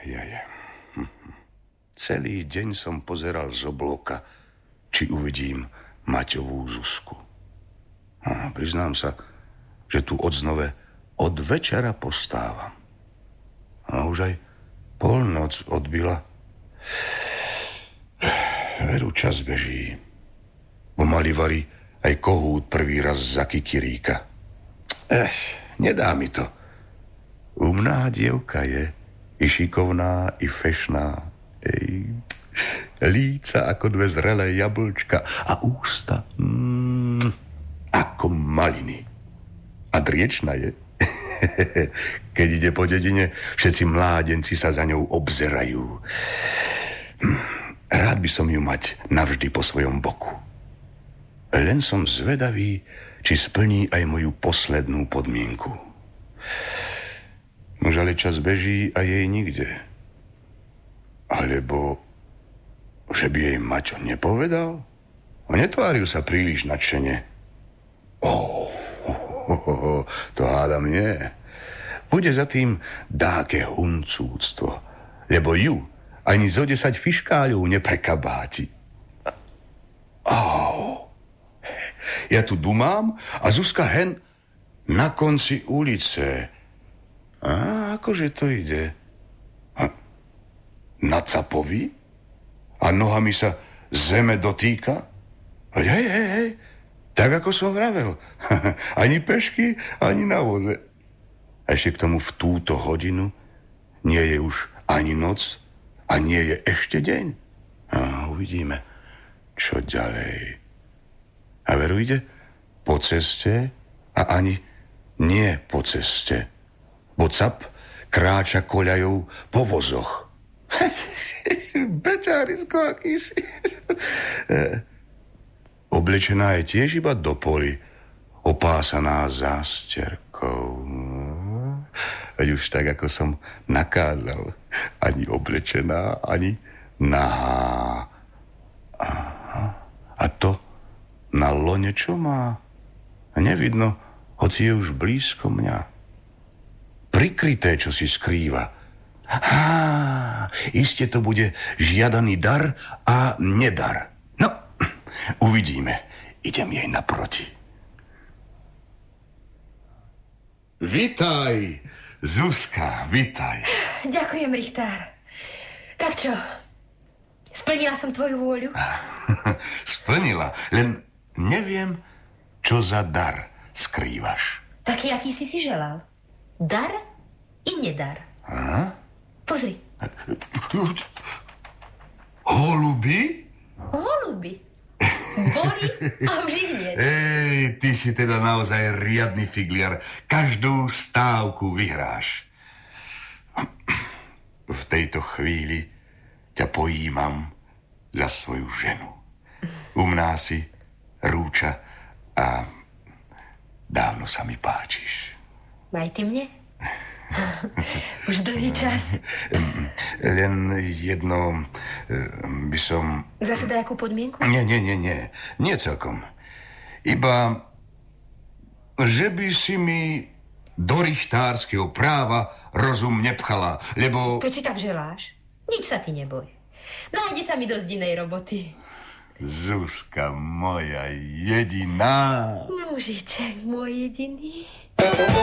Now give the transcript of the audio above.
Celý deň som pozeral z obloka, či uvidím Maťovú Zuzku. Priznám sa, že tu odznove od večera postávam. A už aj polnoc odbila. Veru, čas beží. Pomaly varí aj kohút prvý raz za kikiríka. Nedá mi to. Umná dievka je, i šikovná, i fešná. Líca ako dve zrelé jablčka a ústa ako maliny. A driečna je. Keď ide po dedine, všetci mládenci sa za ňou obzerajú. Rád by som ju mať navždy po svojom boku. Len som zvedavý, či splní aj moju poslednú podmienku. Už ale čas beží a jej nikde. Alebo, že by jej Maťo nepovedal? Netváril sa príliš nadšene. To hádam nie. Bude za tým dáke huncúctvo, lebo ju ani zo 10 fiškáľov neprekabáti. Ja tu dumám a Zuzka hen na konci ulice. Akože to ide? Na capovi? A nohami sa zeme dotýka? Hej, tak ako som vravel. Ani pešky, ani na voze. A ešte k tomu v túto hodinu nie je už ani noc a nie je ešte deň. Uvidíme, čo ďalej. A veru ide po ceste a ani nie po ceste. Bo cap kráča koľajou po vozoch. Beťárisko akýsi. Oblečená je tiež iba do poli, opásaná zásterkou. Veď už tak, ako som nakázal. Ani oblečená, ani nahá. A to na lone čo má? Nevidno, hoci je už blízko mňa. Prikryté, čo si skrýva. Iste to bude žiadaný dar a nedar. No, uvidíme. Idem jej naproti. Vitaj, Zuzka, vitaj. Ďakujem, Richtár. Tak čo, splnila som tvoju vôľu? Splnila, len neviem, čo za dar skrývaš. Taký, aký si želal. Dar i nedar. Pozri. Holuby? Holuby. Boli a už ich nie. Ty si teda naozaj riadny figliar. Každú stávku vyhráš. V tejto chvíli ťa pojímam za svoju ženu. Umná si, rúča a dávno sa mi páčiš. Aj ty mne? Už dlhý čas. Len jedno by som... Zase nejakú podmienku? Nie. Nie celkom. Iba, že by si mi do richtárskeho práva rozum nepchala, lebo... Keď si tak želáš, nič sa ty neboj. Nájde sa mi dosť inej roboty. Zuzka moja jediná. Mužiček môj jediný.